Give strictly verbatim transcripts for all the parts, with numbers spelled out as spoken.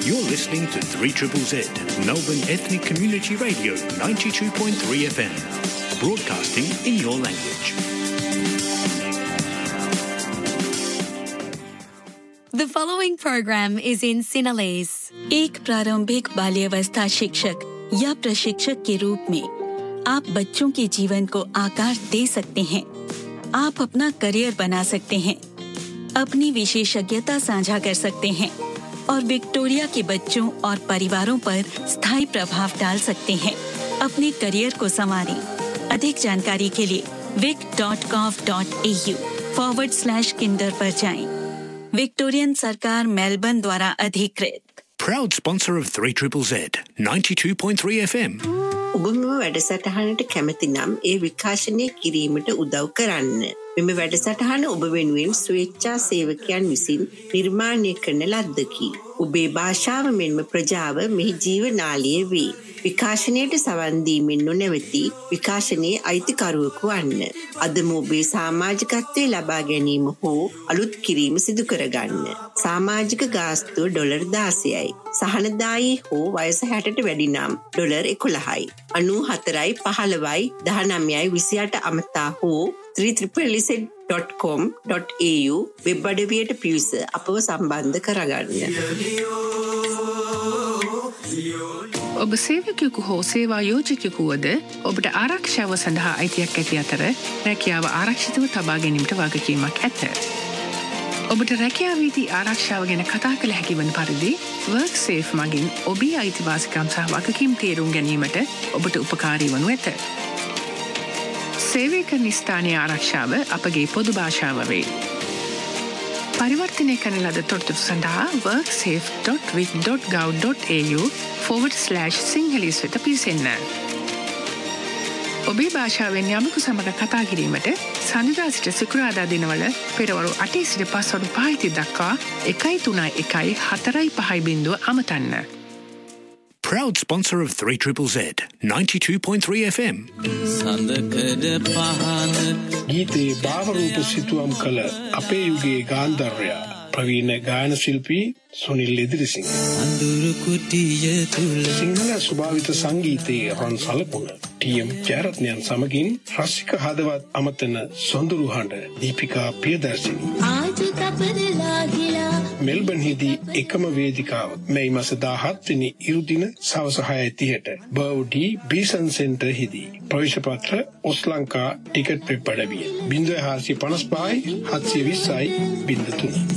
You're listening to three Z Z, Melbourne Ethnic Community Radio, ninety-two point three F M. Broadcasting in your language. The following program is in Sinhalese. एक प्रारंभिक बाल्यावस्था शिक्षक या प्रशिक्षक के रूप में आप बच्चों के जीवन को आकार दे सकते हैं। आप अपना करियर बना सकते हैं, अपनी विशेषज्ञता साझा कर सकते हैं और विक्टोरिया के बच्चों और परिवारों पर स्थायी प्रभाव डाल सकते हैं। अपने करियर को संवारें। अधिक जानकारी के लिए vic dot gov dot a u forward slash Kinder पर जाएं। विक्टोरियन सरकार मेलबर्न द्वारा अधिकृत। Proud sponsor of three Z Z, ninety-two point three F M. ඔබ මෙම වැඩසටහනට කැමති නම් ඒ විකාශනය කිරීමට උදව් කරන්න. මෙම වැඩසටහන ඔබ වෙනුවෙන් ස්වේච්ඡා සේවකයන් විසින් නිර්මාණය කරන ලද්දකි. ඔබේ භාෂාව මෙන්ම ප්‍රජාව මෙහි ජීවනාලිය වේ. විකාශනයට සවන් දීමෙන් නොනැවති විකාශනයේ අයිතිකරුවෙකු වන්න. අදම ඔබේ සමාජිකත්වයේ ලබා ගැනීම හෝ අලුත් කිරීම සිදු කරගන්න. සමාජික ගාස්තුව ඩොලර් දාසයයි. සහනදායී හෝ වයස හැටට වැඩි නම් ඩොලර් එකොළහයි. අනූ හතරයි පහළොවයි දහනවයයි විසිඅට අමතා හෝ three Z Z dot com dot a u web අඩවියට පිවිස අපව සම්බන්ධ කරගන්න. ඔබ සේවකයෙකු හෝ සේවා යෝජකයෙකු වද ඔබට ආරක්ෂාව සඳහා අයිතියක් ඇති අතර රැකියාව ආරක්ෂිතව තබා ගැනීමට වගකීමක් ඇත. ඔබට රැකියාව වීති ආරක්ෂාව ගැන කතා කළ හැකි වන පරිදි WorkSafe මගින් ඔබේ අයිතිවාසිකම් සහ වගකීම් තේරුම් ගැනීමට ඔබට උපකාරී වනු ඇත. සේවය කරන ස්ථානයේ ආරක්ෂාව අපගේ පොදු භාෂාව වේ. පරිවර්තනය කරන ලද තොරතුරු සඳහා worksafe dot vic dot gov dot a u forward slash sinhalese වෙත පිවිසෙන්න. ඔබේ භාෂාවෙන් යමෙකු සමග කතා කිරීමට සඳුදා සිට සිකුරාදා දිනවල පෙරවරු අටේ සිට පස්වරු පහයි දක්වා එකයි තුනයි එකයි හතරයි පහයි බිංදුව අමතන්න. Proud sponsor of three Z Z, ninety-two point three F M. ගීතේ භාවරූප සිතුවම් කළ අපේ යුගයේ ගාන්ධර්වය ප්‍රවීණ ගායන ශිල්පී සුනිල් ඉදිරිසිංහ. සිංහල ස්වභාවිත සංගීතයේ රන් සලකුණ ටීඑම් ජයරත්නයන් සමගින් රසික හදවත් අමතන සොඳුරු හඬ දීපිකා පියදර්ශිනී. මෙල්බර්න්හිදී එකම වේදිකාව මේ මාස දාහත් වෙනි ඉරුදින සවස හය තිහට බවුඩි බීසන් සෙන්ටර් හිදී ප්‍රවේශ පත්‍ර ඔස්ලංකා ටිකට් වෙබ් අඩවිය zero four five five seven two zero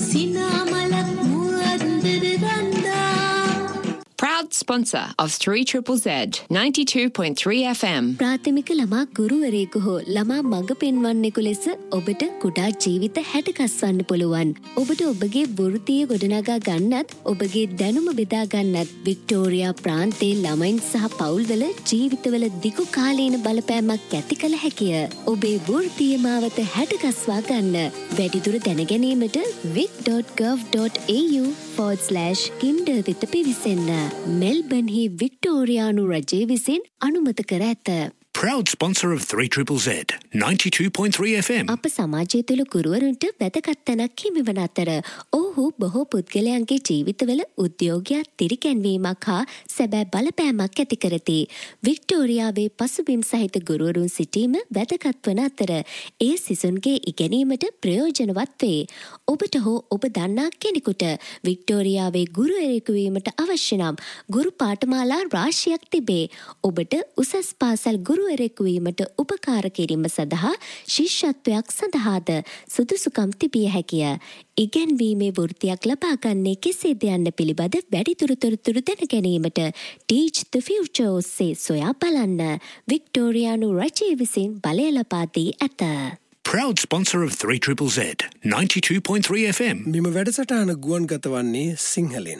Proud sponsor of three Z Z, ninety-two point three F M. ප්‍රාථමික ළමා ගුරුවරයෙකු හෝ ළමා මඟ පෙන්වන්නෙකු ලෙස ඔබට කුඩා ජීවිත හැටකස්වන්න පුළුවන්. ඔබට ඔබගේ වෘත්තීය ගොඩනගා ගන්නත් ඔබගේ දැනුම බෙදා ගන්නත් වික්ටෝරියා ප්‍රාන්තයේ ළමයින් සහ පවුල්වල ජීවිතවල දිගු කාලීන බලපෑමක් ඇති කළ හැකිය. ඔබේ වෘත්තීය මාවත හැටකස්වා ගන්න. වැඩිදුර දැනගැනීමට vic dot gov dot a u forward slash kinder වෙත පිවිසෙන්න. මෙල්බර්න්හි වික්ටෝරියානු රජය විසින් අනුමත කර ඇත. Proud sponsor of three Z Z, ninety-two point three F M. අප සමාජය තුළ ගුරුවරුන්ට වැදගත් තැනක් හිමිවන අතර ඔහු බොහෝ පුද්ගලයන්ගේ ජීවිතවල උද්‍යෝගයක් තිරිකැන්වීමක් හා සැබෑ බලපෑමක් ඇති කරති. වික්ටෝරියාවේ පසුබිම් සහිත ගුරුවරුන් සිටීම වැදගත් වන අතර ඒ සිසුන්ගේ ඉගෙනීමට ප්‍රයෝජනවත් වේ. ඔබට හෝ ඔබ දන්නා කෙනෙකුට වික්ටෝරියාවේ ගුරුවරයෙකු වීමට අවශ්‍ය නම් ගුරු පාඨමාලා රාශියක් තිබේ. ඔබට උසස් පාසල් ගුරුවරයෙකු වීමට උපකාර කිරීම සඳහා ශිෂ්‍යත්වයක් සඳහාද සුදුසුකම් තිබිය හැකිය. ඉගෙන්වීමේ වෘත්තියක් ලබා ගන්නේ කෙසේද යන්න පිළිබඳ වැඩිදුර තොරතුරු දැන ගැනීමට Teach the Future ඔස්සේ සොයා බලන්න. වික්ටෝරියානු රජය විසින් බලය ලබා දී ඇත. Proud sponsor of three Z Z, ninety-two point three F M. මෙම වැඩසටහන ගුවන්ගත වන්නේ සිංහලෙන්.